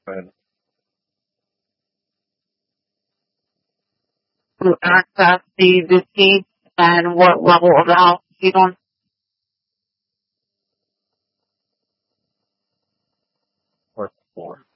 to access the seats and what level of the house he's on? Fourth floor.